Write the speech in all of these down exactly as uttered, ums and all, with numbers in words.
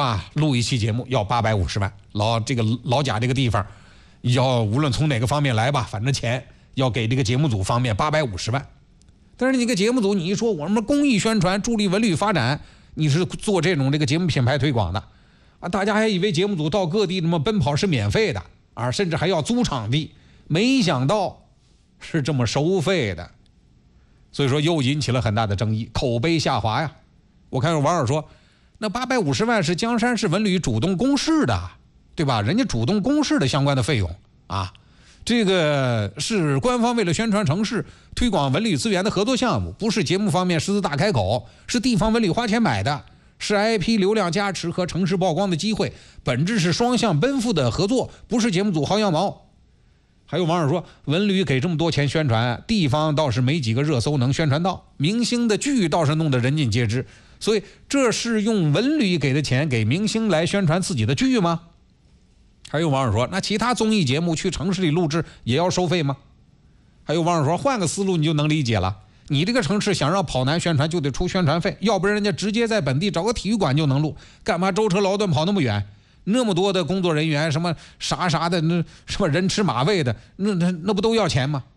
吧，录一期节目要八百五十万，老这个老贾这个地方，要无论从哪个方面来吧，反正钱要给这个节目组方面八百五十万。但是你个节目组，你一说我们公益宣传，助力文旅发展，你是做这种这个节目品牌推广的啊，大家还以为节目组到各地这么奔跑是免费的啊，甚至还要租场地，没想到是这么收费的，所以说又引起了很大的争议，口碑下滑呀。我看有网友说，那八百五十万是江山市文旅主动公示的，对吧？人家主动公示的相关的费用啊，这个是官方为了宣传城市、推广文旅资源的合作项目，不是节目方面狮子大开口，是地方文旅花钱买的，是 I P 流量加持和城市曝光的机会，本质是双向奔赴的合作，不是节目组薅羊毛。还有网友说，文旅给这么多钱宣传，地方倒是没几个热搜能宣传到，明星的剧倒是弄得人尽皆知，所以这是用文旅给的钱给明星来宣传自己的剧吗？还有网友说，那其他综艺节目去城市里录制也要收费吗？还有网友说，换个思路你就能理解了，你这个城市想让跑男宣传就得出宣传费，要不然人家直接在本地找个体育馆就能录，干嘛舟车劳顿跑那么远？那么多的工作人员，什么啥啥的，那什么人吃马喂的，那那那不都要钱吗？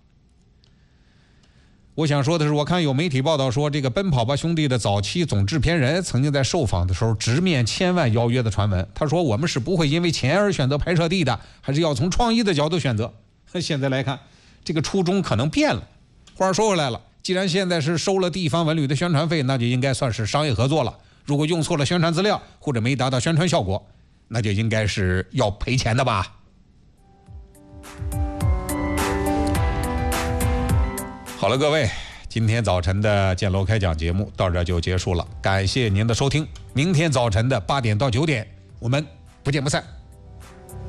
我想说的是，我看有媒体报道说，这个奔跑吧兄弟的早期总制片人曾经在受访的时候直面千万邀约的传闻。他说，我们是不会因为钱而选择拍摄地的，还是要从创意的角度选择。现在来看，这个初衷可能变了。话说回来了，既然现在是收了地方文旅的宣传费，那就应该算是商业合作了。如果用错了宣传资料，或者没达到宣传效果，那就应该是要赔钱的吧。好了，各位，今天早晨的建楼开讲节目到这就结束了，感谢您的收听。明天早晨的八点到九点，我们不见不散。